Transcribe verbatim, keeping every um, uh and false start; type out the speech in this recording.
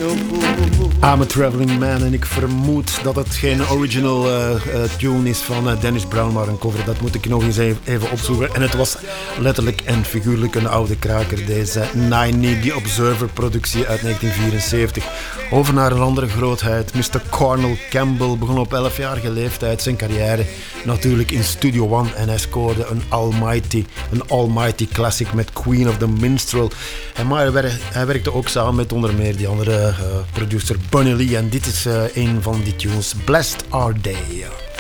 I'm a Traveling Man en ik vermoed dat het geen original uh, uh, tune is van uh, Dennis Brown, maar een cover. Dat moet ik nog eens even, even opzoeken. En het was letterlijk en figuurlijk een oude kraker, deze Ninety, The Observer productie uit negentien vierenzeventig. Over naar een andere grootheid. mister Cornel Campbell begon op elfjarige leeftijd zijn carrière natuurlijk in Studio One en hij scoorde een almighty, een almighty classic met Queen of the Minstrel. En maar hij, wer- hij werkte ook samen met onder meer die andere uh, producer Bunny Lee en dit is uh, een van die tunes, Blessed Are They.